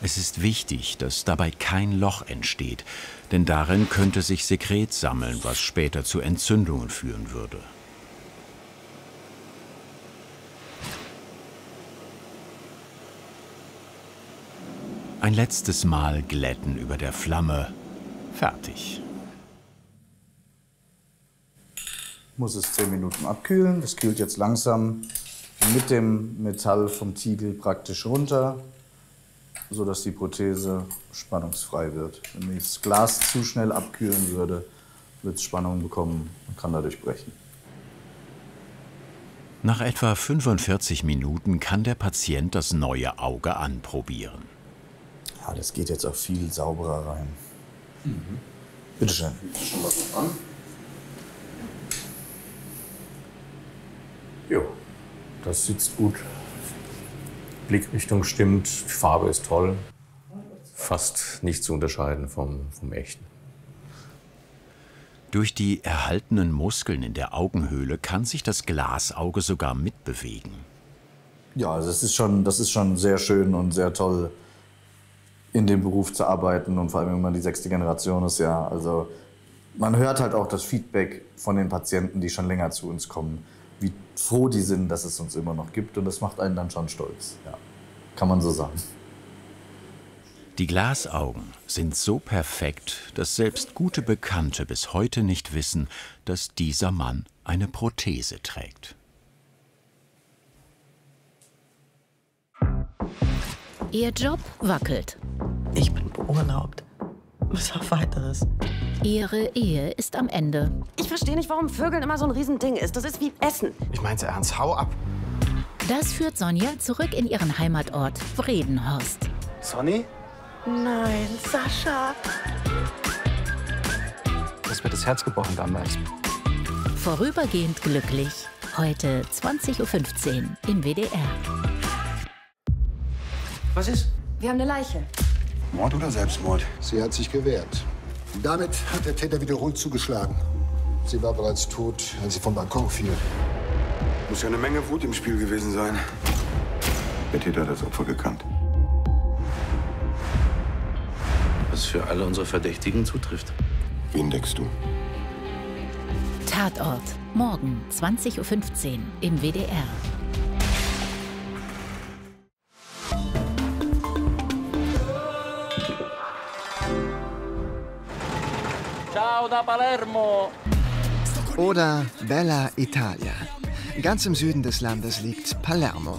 Es ist wichtig, dass dabei kein Loch entsteht, denn darin könnte sich Sekret sammeln, was später zu Entzündungen führen würde. Ein letztes Mal glätten über der Flamme. Fertig. Muss es 10 Minuten abkühlen. Das kühlt jetzt langsam mit dem Metall vom Tiegel praktisch runter, sodass die Prothese spannungsfrei wird. Wenn das Glas zu schnell abkühlen würde, wird es Spannung bekommen und kann dadurch brechen. Nach etwa 45 Minuten kann der Patient das neue Auge anprobieren. Ja, das geht jetzt auch viel sauberer rein. Bitte schön. Schon was dran? Jo, das sitzt gut. Blickrichtung stimmt, die Farbe ist toll. Fast nicht zu unterscheiden vom echten. Durch die erhaltenen Muskeln in der Augenhöhle kann sich das Glasauge sogar mitbewegen. Ja, also das ist schon sehr schön und sehr toll, in dem Beruf zu arbeiten, und vor allem, wenn man die 6. Generation ist, ja. Also man hört halt auch das Feedback von den Patienten, die schon länger zu uns kommen, wie froh die sind, dass es uns immer noch gibt, und das macht einen dann schon stolz, ja. Kann man so sagen. Die Glasaugen sind so perfekt, dass selbst gute Bekannte bis heute nicht wissen, dass dieser Mann eine Prothese trägt. Ihr Job wackelt. Ich bin beurlaubt. Was auf Weiteres. Ihre Ehe ist am Ende. Ich verstehe nicht, warum Vögeln immer so ein Riesending ist. Das ist wie Essen. Ich meinte ernst, hau ab. Das führt Sonja zurück in ihren Heimatort Vredenhorst. Sonny? Nein, Sascha. Das wird das Herz gebrochen damals. Vorübergehend glücklich. Heute 20:15 Uhr im WDR. Was ist? Wir haben eine Leiche. Mord oder Selbstmord? Sie hat sich gewehrt. Damit hat der Täter wiederholt zugeschlagen. Sie war bereits tot, als sie vom Balkon fiel. Muss ja eine Menge Wut im Spiel gewesen sein. Der Täter hat das Opfer gekannt. Was für alle unsere Verdächtigen zutrifft. Wen deckst du? Tatort. Morgen 20:15 Uhr im WDR. Ciao da Palermo! Oder Bella Italia. Ganz im Süden des Landes liegt Palermo.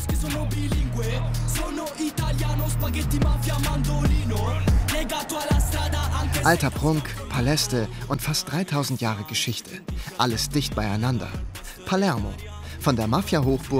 Alter Prunk, Paläste und fast 3000 Jahre Geschichte. Alles dicht beieinander. Palermo. Von der Mafia-Hochburg